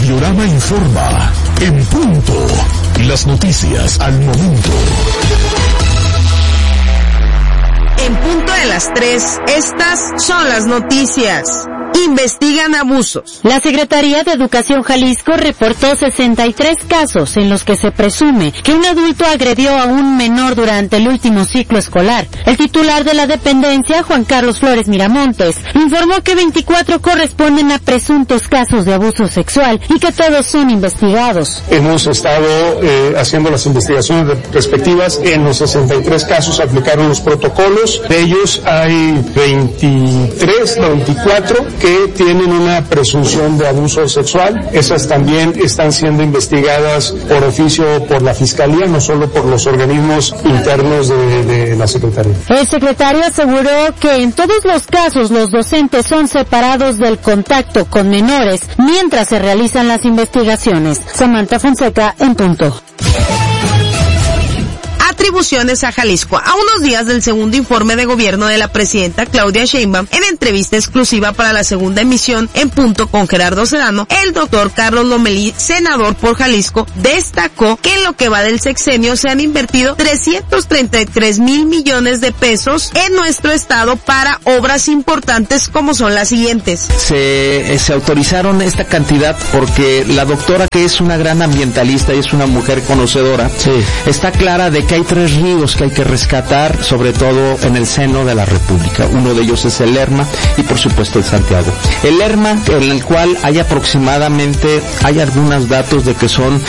Radiorama informa. En punto. Las noticias al momento. En punto de las 3, estas son las noticias. Investigan abusos. La Secretaría de Educación Jalisco reportó 63 casos en los que se presume que un adulto agredió a un menor durante el último ciclo escolar. El titular de la dependencia, Juan Carlos Flores Miramontes, informó que 24 corresponden a presuntos casos de abuso sexual y que todos son investigados. Hemos estado haciendo las investigaciones respectivas. En los 63 casos aplicaron los protocolos. De ellos hay 24 que tienen una presunción de abuso sexual. Esas también están siendo investigadas por oficio por la Fiscalía, no solo por los organismos internos de la Secretaría. El secretario aseguró que en todos los casos los docentes son separados del contacto con menores mientras se realizan las investigaciones. Samantha Fonseca, en punto. Atribuciones a Jalisco. A unos días del segundo informe de gobierno de la presidenta Claudia Sheinbaum, en entrevista exclusiva para la segunda emisión en punto con Gerardo Sedano, el doctor Carlos Lomelí, senador por Jalisco, destacó que en lo que va del sexenio se han invertido 333,000 millones de pesos en nuestro estado para obras importantes como son las siguientes. Se autorizaron esta cantidad porque la doctora, que es una gran ambientalista y es una mujer conocedora, está clara de que hay 3 ríos que hay que rescatar, sobre todo en el seno de la República. Uno de ellos es el Lerma y por supuesto el Santiago. El Lerma, en el cual hay aproximadamente, hay algunos datos de que son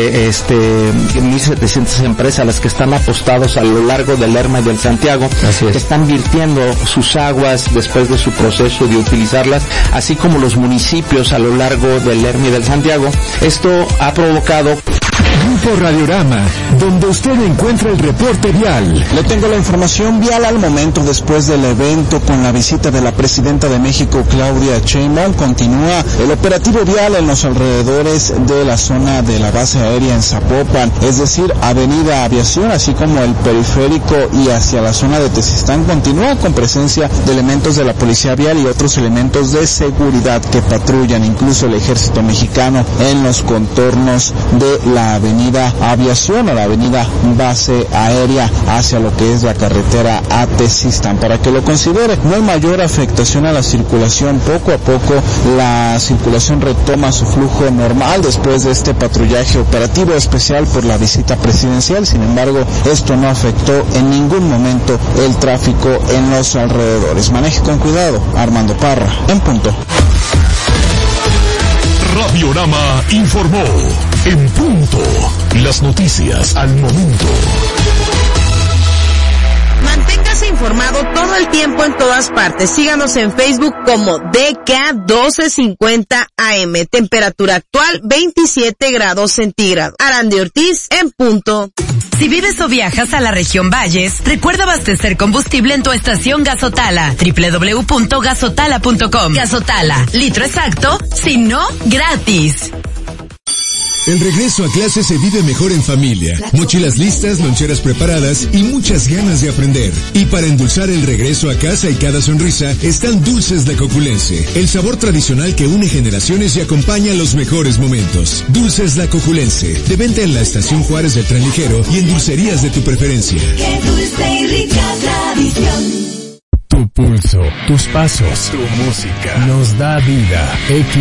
1,700 empresas las que están apostados a lo largo del Lerma y del Santiago, que están virtiendo sus aguas después de su proceso de utilizarlas, así como los municipios a lo largo del Lerma y del Santiago. Esto ha provocado Grupo Radiorama, donde usted encuentra el reporte vial. Le tengo la información vial al momento. Después del evento con la visita de la presidenta de México, Claudia Sheinbaum, continúa el operativo vial en los alrededores de la zona de la base aérea en Zapopan, es decir, Avenida Aviación, así como el periférico y hacia la zona de Tezistán. Continúa con presencia de elementos de la policía vial y otros elementos de seguridad que patrullan, incluso el ejército mexicano, en los contornos de la Avenida Aviación o la Avenida Base Aérea hacia lo que es la carretera a Tezistán. Para que lo considere, no hay mayor afectación a la circulación. Poco a poco la circulación retoma su flujo normal después de este patrullaje operativo especial por la visita presidencial. Sin embargo, esto no afectó en ningún momento el tráfico en los alrededores. Maneje con cuidado. Armando Parra, en punto. Radiorama informó. En punto. Las noticias al momento. Manténgase informado todo el tiempo en todas partes. Síganos en Facebook como DK1250 AM. Temperatura actual 27 grados centígrados. Arandi Ortiz, en punto. Si vives o viajas a la región Valles, recuerda abastecer combustible en tu estación Gasotala. www.gasotala.com. Gasotala, litro exacto, si no, gratis. El regreso a clase se vive mejor en familia. Mochilas listas, loncheras preparadas y muchas ganas de aprender. Y para endulzar el regreso a casa y cada sonrisa, están Dulces La Cojulense. El sabor tradicional que une generaciones y acompaña los mejores momentos. Dulces La Cojulense. De venta en la Estación Juárez del Tren Ligero y en dulcerías de tu preferencia. Qué dulce y rica tradición. Tu pulso, tus pasos, tu música nos da vida.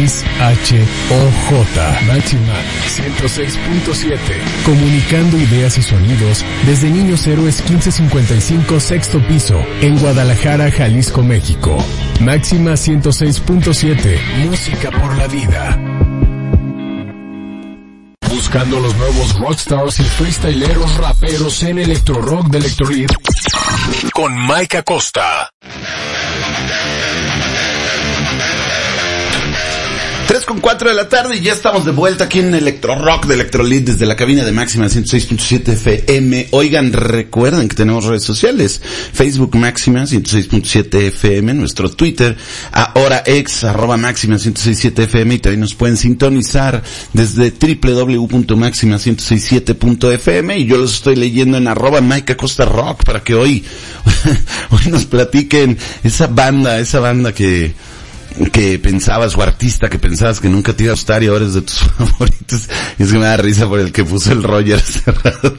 XHOJ Máxima 106.7. Comunicando ideas y sonidos desde Niños Héroes 1555 sexto piso en Guadalajara, Jalisco, México. Máxima 106.7. Música por la vida. Buscando los nuevos rockstars y freestyleros raperos en Electro Rock de Electrolit. Con Mike Acosta. 3:04 de la tarde y ya estamos de vuelta aquí en Electro Rock de Electrolit desde la cabina de Máxima 106.7 FM. Oigan, recuerden que tenemos redes sociales. Facebook Máxima 106.7 FM, nuestro Twitter, ahora ex, @Máxima 106.7 FM, y también nos pueden sintonizar desde www.maxima1067.fm, y yo los estoy leyendo en @Mike Acosta Rock para que hoy nos platiquen esa banda que que pensabas, o artista que pensabas que nunca te iba a gustar y ahora es de tus favoritos. Y es que me da risa por el que puso el Roger hace rato.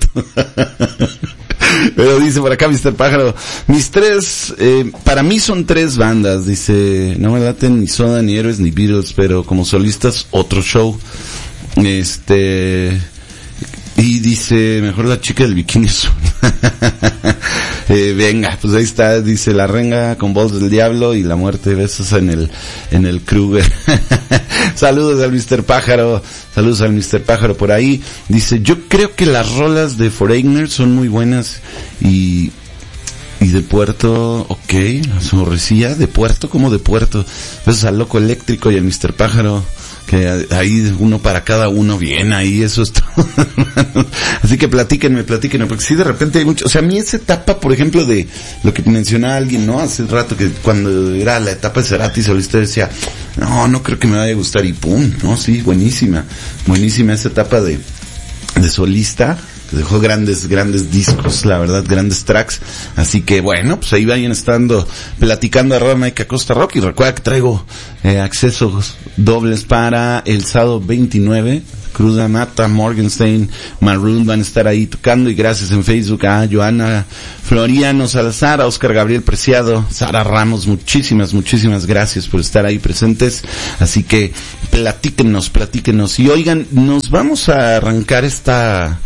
Pero dice por acá Mr. Pájaro, mis tres, para mí son tres bandas, dice, no me laten ni Soda, ni Héroes, ni Beatles, pero como solistas, otro show. Y dice, mejor la chica del bikini azul. Venga, pues ahí está, dice La Renga con Voz del Diablo y La Muerte, besos en el Kruger. Saludos al Mr. Pájaro, saludos al Mr. Pájaro por ahí. Dice, yo creo que las rolas de Foreigner son muy buenas y de Puerto, ok, la Sonrisilla, de Puerto, como de Puerto. Besos al Loco Eléctrico y al Mr. Pájaro, que ahí uno para cada uno, bien, ahí eso es todo. Así que platíquenme, porque sí de repente hay mucho, o sea, a mí esa etapa, por ejemplo, de lo que mencionaba alguien, ¿no? Hace rato que cuando era la etapa de Cerati solista decía, no creo que me vaya a gustar y pum, no, sí, buenísima esa etapa de solista. Dejó grandes discos, la verdad, grandes tracks. Así que bueno, pues ahí vayan estando platicando a Mike Acosta Rock. Y recuerda que traigo accesos dobles para el sábado 29. Cruda Mata, Morgenstein, Maroon van a estar ahí tocando. Y gracias en Facebook a Joana Floriano Salazar, a Oscar Gabriel Preciado, Sara Ramos, muchísimas gracias por estar ahí presentes. Así que platíquenos. Y oigan, nos vamos a arrancar esta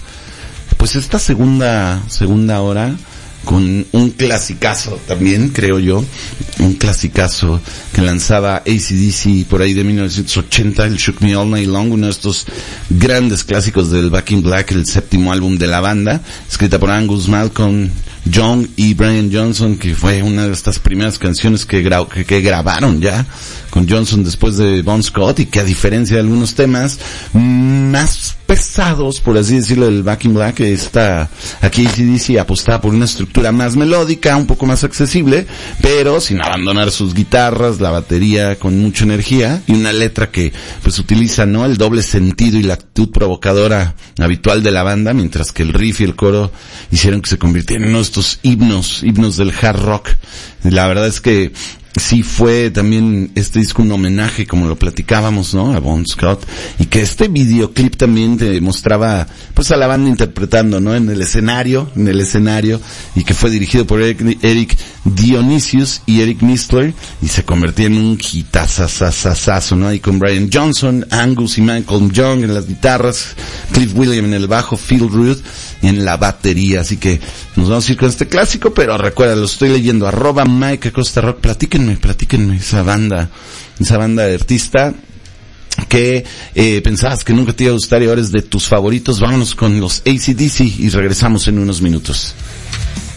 segunda hora con un clasicazo también, creo yo, un clasicazo que lanzaba AC/DC por ahí de 1980, el Shook Me All Night Long, uno de estos grandes clásicos del Back in Black, el séptimo álbum de la banda, escrita por Angus Malcolm Young y Brian Johnson, que fue una de estas primeras canciones que grabaron ya con Johnson después de Bon Scott, y que a diferencia de algunos temas más pesados, por así decirlo, del Back in Black, aquí AC/DC apostaba por una estructura más melódica, un poco más accesible, pero sin abandonar sus guitarras, la batería con mucha energía, y una letra que pues utiliza, ¿no?, el doble sentido y la actitud provocadora habitual de la banda, mientras que el riff y el coro hicieron que se convirtieran en uno de estos himnos del hard rock. La verdad es que sí fue también este disco un homenaje, como lo platicábamos, ¿no?, a Bon Scott, y que este videoclip también te mostraba pues a la banda interpretando, ¿no?, en el escenario, y que fue dirigido por Eric Dionysius y Eric Mistler, y se convertía en un hitazazazazo, ¿no?, y con Brian Johnson, Angus y Malcolm Young en las guitarras, Cliff William en el bajo, Phil Rudd en la batería. Así que nos vamos a ir con este clásico, pero recuerda, lo estoy leyendo, @Mike Acosta Rock, platíquenme esa banda de artista que pensabas que nunca te iba a gustar y ahora es de tus favoritos. Vámonos con los AC/DC y regresamos en unos minutos.